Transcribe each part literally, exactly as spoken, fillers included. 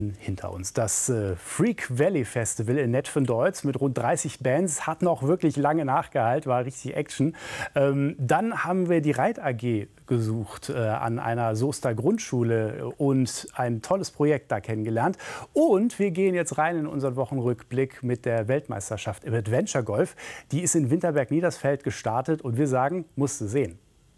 Hinter uns. Das äh, Freak Valley Festival in Netphen-Deutz mit rund dreißig Bands hat noch wirklich lange nachgehalten, war richtig Action. Ähm, dann haben wir die Reit A G gesucht äh, an einer Soester Grundschule und ein tolles Projekt da kennengelernt. Und wir gehen jetzt rein in unseren Wochenrückblick mit der Weltmeisterschaft im Adventure Golf. Die ist in Winterberg-Niedersfeld gestartet und wir sagen, musst du sehen.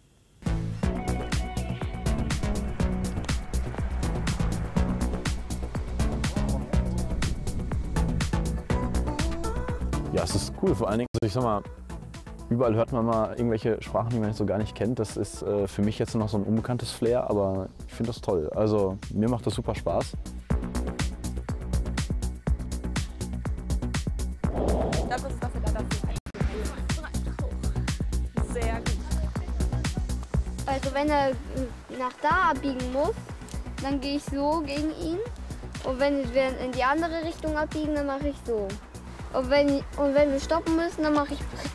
Ja, es ist cool, vor allen Dingen, also ich sag mal, überall hört man mal irgendwelche Sprachen, die man so gar nicht kennt. Das ist äh, für mich jetzt noch so ein unbekanntes Flair, aber ich finde das toll. Also mir macht das super Spaß. Ich glaube, das ist dafür da, dafür. Sehr gut. Also wenn er nach da abbiegen muss, dann gehe ich so gegen ihn. Und wenn wir in die andere Richtung abbiegen, dann mache ich so. Und wenn, und wenn wir stoppen müssen, dann mache ich Brett.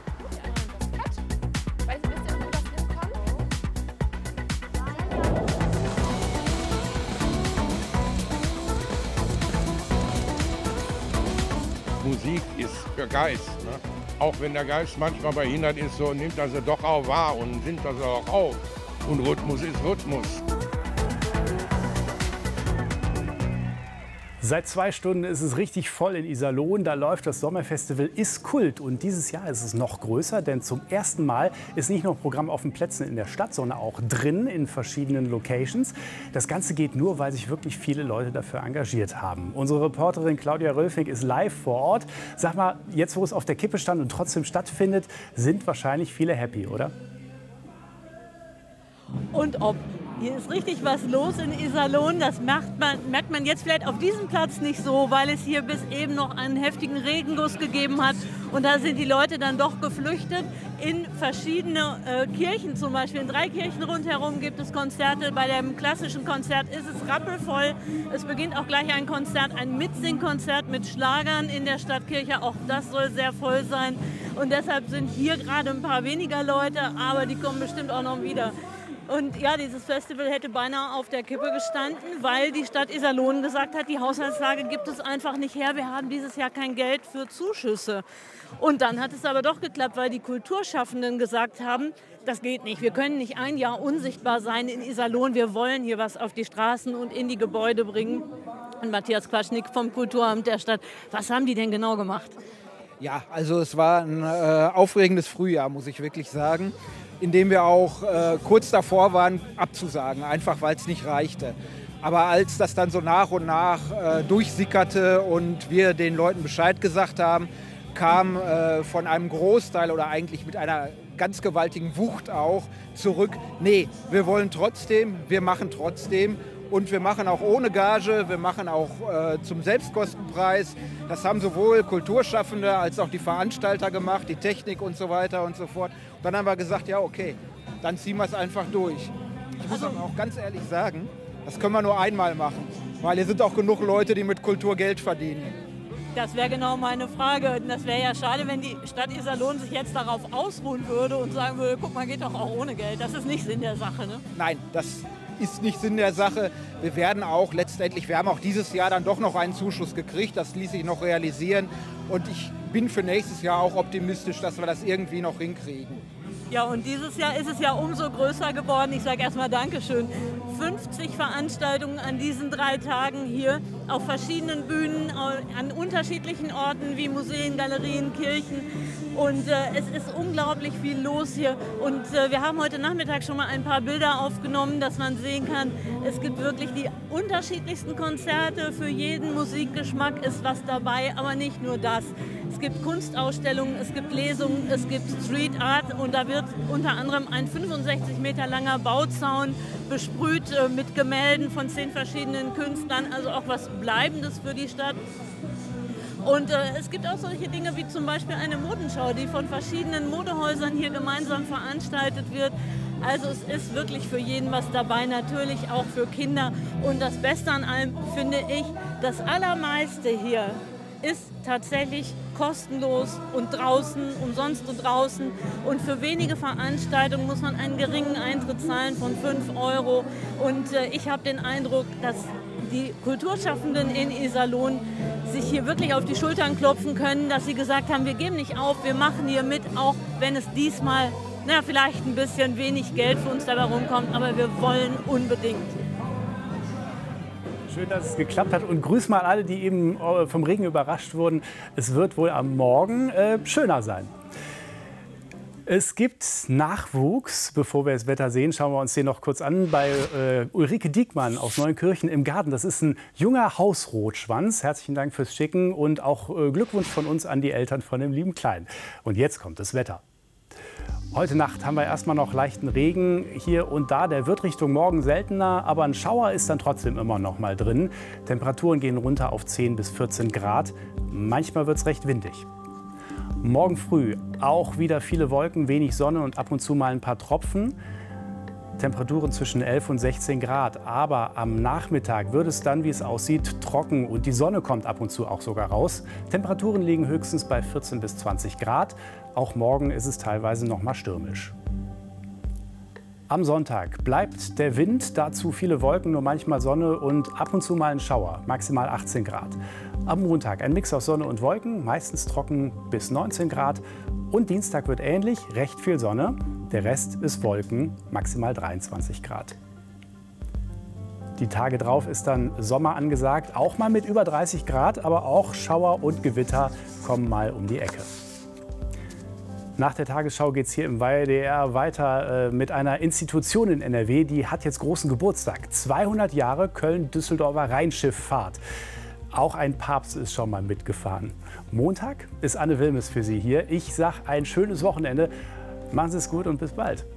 Weißt du, wisst ihr, wo das hinkommt? Musik ist für Geist. Ne? Auch wenn der Geist manchmal behindert ist, so nimmt er sie doch auch wahr und nimmt das auch auf. Und Rhythmus ist Rhythmus. Seit zwei Stunden ist es richtig voll in Iserlohn. Da läuft das Sommerfestival Ist Kult. Und dieses Jahr ist es noch größer, denn zum ersten Mal ist nicht nur Programm auf den Plätzen in der Stadt, sondern auch drin in verschiedenen Locations. Das Ganze geht nur, weil sich wirklich viele Leute dafür engagiert haben. Unsere Reporterin Claudia Rölfing ist live vor Ort. Sag mal, jetzt wo es auf der Kippe stand und trotzdem stattfindet, sind wahrscheinlich viele happy, oder? Und ob. Hier ist richtig was los in Iserlohn. Das merkt man, merkt man jetzt vielleicht auf diesem Platz nicht so, weil es hier bis eben noch einen heftigen Regenguss gegeben hat. Und da sind die Leute dann doch geflüchtet in verschiedene äh, Kirchen. Zum Beispiel in drei Kirchen rundherum gibt es Konzerte. Bei dem klassischen Konzert ist es rappelvoll. Es beginnt auch gleich ein Konzert, ein Mitsingkonzert mit Schlagern in der Stadtkirche. Auch das soll sehr voll sein. Und deshalb sind hier gerade ein paar weniger Leute, aber die kommen bestimmt auch noch wieder. Und ja, dieses Festival hätte beinahe auf der Kippe gestanden, weil die Stadt Iserlohn gesagt hat, die Haushaltslage gibt es einfach nicht her. Wir haben dieses Jahr kein Geld für Zuschüsse. Und dann hat es aber doch geklappt, weil die Kulturschaffenden gesagt haben, das geht nicht. Wir können nicht ein Jahr unsichtbar sein in Iserlohn. Wir wollen hier was auf die Straßen und in die Gebäude bringen. Und Matthias Quaschnik vom Kulturamt der Stadt, was haben die denn genau gemacht? Ja, also es war ein äh, aufregendes Frühjahr, muss ich wirklich sagen, in dem wir auch äh, kurz davor waren, abzusagen, einfach weil es nicht reichte. Aber als das dann so nach und nach äh, durchsickerte und wir den Leuten Bescheid gesagt haben, kam äh, von einem Großteil oder eigentlich mit einer ganz gewaltigen Wucht auch zurück, nee, wir wollen trotzdem, wir machen trotzdem. Und wir machen auch ohne Gage, wir machen auch äh, zum Selbstkostenpreis. Das haben sowohl Kulturschaffende als auch die Veranstalter gemacht, die Technik und so weiter und so fort. Und dann haben wir gesagt, ja okay, dann ziehen wir es einfach durch. Ich muss aber auch ganz ehrlich sagen, das können wir nur einmal machen, weil hier sind auch genug Leute, die mit Kultur Geld verdienen. Das wäre genau meine Frage. Das wäre ja schade, wenn die Stadt Iserlohn sich jetzt darauf ausruhen würde und sagen würde, guck mal, geht doch auch ohne Geld. Das ist nicht Sinn der Sache, ne? Nein, das ist nicht Sinn der Sache. Wir werden auch letztendlich, wir haben auch dieses Jahr dann doch noch einen Zuschuss gekriegt, das ließ sich noch realisieren und ich bin für nächstes Jahr auch optimistisch, dass wir das irgendwie noch hinkriegen. Ja, und dieses Jahr ist es ja umso größer geworden. Ich sage erstmal Dankeschön. fünfzig Veranstaltungen an diesen drei Tagen hier auf verschiedenen Bühnen, an unterschiedlichen Orten wie Museen, Galerien, Kirchen. Und äh, es ist unglaublich viel los hier. Und äh, wir haben heute Nachmittag schon mal ein paar Bilder aufgenommen, dass man sehen kann, es gibt wirklich die unterschiedlichsten Konzerte. Für jeden Musikgeschmack ist was dabei, aber nicht nur das. Es gibt Kunstausstellungen, es gibt Lesungen, es gibt Street Art und da wird unter anderem ein fünfundsechzig Meter langer Bauzaun besprüht äh, mit Gemälden von zehn verschiedenen Künstlern, also auch was Bleibendes für die Stadt. Und äh, es gibt auch solche Dinge wie zum Beispiel eine Modenschau, die von verschiedenen Modehäusern hier gemeinsam veranstaltet wird. Also es ist wirklich für jeden was dabei, natürlich auch für Kinder. Und das Beste an allem finde ich, das Allermeiste hier ist tatsächlich kostenlos und draußen, umsonst und draußen. Und für wenige Veranstaltungen muss man einen geringen Eintritt zahlen von fünf Euro. Und äh, ich habe den Eindruck, dass die Kulturschaffenden in Iserlohn sich hier wirklich auf die Schultern klopfen können, dass sie gesagt haben, wir geben nicht auf, wir machen hier mit, auch wenn es diesmal na, vielleicht ein bisschen wenig Geld für uns dabei rumkommt, aber wir wollen unbedingt. Schön, dass es geklappt hat und grüß mal alle, die eben vom Regen überrascht wurden. Es wird wohl am Morgen äh, schöner sein. Es gibt Nachwuchs. Bevor wir das Wetter sehen, schauen wir uns den noch kurz an bei äh, Ulrike Diekmann aus Neunkirchen im Garten. Das ist ein junger Hausrotschwanz. Herzlichen Dank fürs Schicken und auch äh, Glückwunsch von uns an die Eltern von dem lieben Kleinen. Und jetzt kommt das Wetter. Heute Nacht haben wir erstmal noch leichten Regen hier und da. Der wird Richtung Morgen seltener, aber ein Schauer ist dann trotzdem immer noch mal drin. Temperaturen gehen runter auf zehn bis vierzehn Grad. Manchmal wird es recht windig. Morgen früh auch wieder viele Wolken, wenig Sonne und ab und zu mal ein paar Tropfen. Temperaturen zwischen elf und sechzehn Grad. Aber am Nachmittag wird es dann, wie es aussieht, trocken und die Sonne kommt ab und zu auch sogar raus. Temperaturen liegen höchstens bei vierzehn bis zwanzig Grad. Auch morgen ist es teilweise noch mal stürmisch. Am Sonntag bleibt der Wind, dazu viele Wolken, nur manchmal Sonne und ab und zu mal ein Schauer, maximal achtzehn Grad. Am Montag ein Mix aus Sonne und Wolken, meistens trocken bis neunzehn Grad. Und Dienstag wird ähnlich, recht viel Sonne. Der Rest ist Wolken, maximal dreiundzwanzig Grad. Die Tage drauf ist dann Sommer angesagt, auch mal mit über dreißig Grad, aber auch Schauer und Gewitter kommen mal um die Ecke. Nach der Tagesschau geht es hier im W D R weiter äh, mit einer Institution in N R W, die hat jetzt großen Geburtstag. zweihundert Jahre Köln-Düsseldorfer Rheinschifffahrt. Auch ein Papst ist schon mal mitgefahren. Montag ist Anne Wilmes für Sie hier. Ich sage ein schönes Wochenende. Machen Sie es gut und bis bald.